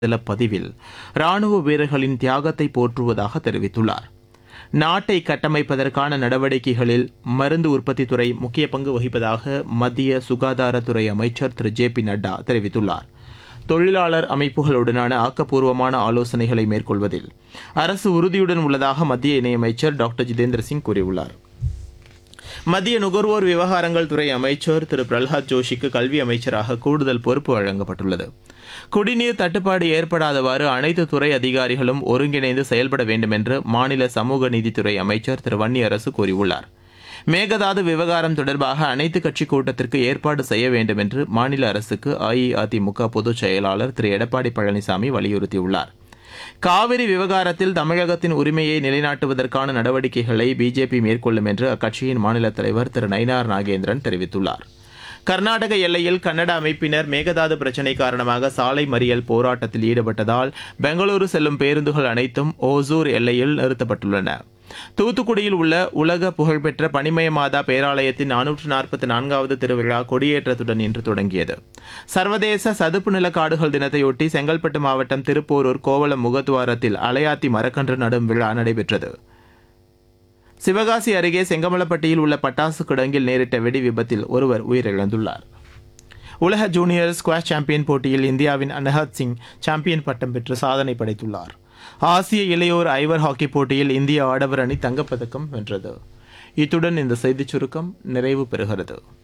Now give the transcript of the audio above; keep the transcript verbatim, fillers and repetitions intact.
பதிவில் ராணுவ வீரர்களின் தியாகத்தை போற்றுவதாக தெரிவித்துள்ளார். நாட்டை கட்டமைப்பதற்கான நடவடிக்கைகளில் மருந்து உற்பத்தி துறை முக்கிய பங்கு வகிப்பதாக மத்திய சுகாதாரத்துறை அமைச்சர் திரு ஜே பி நட்டா தெரிவித்துள்ளார். தொழிலாளர் அமைப்புகளுடனான ஆக்கப்பூர்வமான ஆலோசனைகளை மேற்கொள்வதில் அரசு உறுதியுடன் உள்ளதாக மத்திய இணையமைச்சர் டாக்டர் ஜிதேந்திர சிங் கூறியுள்ளார். மத்திய நுகர்வோர் விவகாரங்கள் துறை அமைச்சர் திரு பிரல்ஹாத் ஜோஷிக்கு கல்வி அமைச்சராக கூடுதல் பொறுப்பு வழங்கப்பட்டுள்ளது. குடிநீர் தட்டுப்பாடு ஏற்படாதவாறு அனைத்து துறை அதிகாரிகளும் ஒருங்கிணைந்து செயல்பட வேண்டும் என்று மாநில சமூக நீதித்துறை அமைச்சர் திரு வன்னியரசு கூறியுள்ளார். மேகதாது விவகாரம் தொடர்பாக அனைத்து கட்சி கூட்டத்திற்கு ஏற்பாடு செய்ய வேண்டும் என்று மாநில அரசுக்கு அஇஅதிமுக பொதுச் செயலாளர் திரு எடப்பாடி பழனிசாமி வலியுறுத்தியுள்ளார். காவிரி விவகாரத்தில் தமிழகத்தின் உரிமையை நிலைநாட்டுவதற்கான நடவடிக்கைகளை பிஜேபி மேற்கொள்ளும் என்று அக்கட்சியின் மாநில தலைவர் திரு நயினார் நாகேந்திரன் தெரிவித்துள்ளார். கர்நாடக எல்லையில் கன்னட அமைப்பினர் மேகதாது பிரச்சினை காரணமாக சாலை மறியல் போராட்டத்தில் ஈடுபட்டதால் பெங்களூரு செல்லும் பேருந்துகள் அனைத்தும் ஓசூர் எல்லையில் நிறுத்தப்பட்டுள்ளன. தூத்துக்குடியில் உள்ள உலக புகழ்பெற்ற பனிமய மாதா பேராலயத்தின் நானூற்று நாற்பத்தி நான்காவது திருவிழா கொடியேற்றத்துடன் இன்று தொடங்கியது. சர்வதேச சதுப்பு நில காடுகள் தினத்தையொட்டி செங்கல்பட்டு மாவட்டம் திருப்போரூர் கோவளம் முகத்துவாரத்தில் அலையாத்தி மரக்கன்று நடும் விழா நடைபெற்றது. சிவகாசி அருகே செங்கமலப்பட்டியில் உள்ள பட்டாசு கிடங்கில் நேரிட்ட வெடி விபத்தில் ஒருவர் உயிரிழந்துள்ளார். உலக ஜூனியர் ஸ்குவாஷ் சாம்பியன் போட்டியில் இந்தியாவின் அனஹத் சிங் சாம்பியன் பட்டம் பெற்று சாதனை படைத்துள்ளார். ஆசிய இளையோர் ஐவர் ஹாக்கி போட்டியில் இந்திய ஆடவர் அணி தங்கப்பதக்கம் வென்றது. இத்துடன் இந்த செய்திச் சுருக்கம் நிறைவு பெறுகிறது.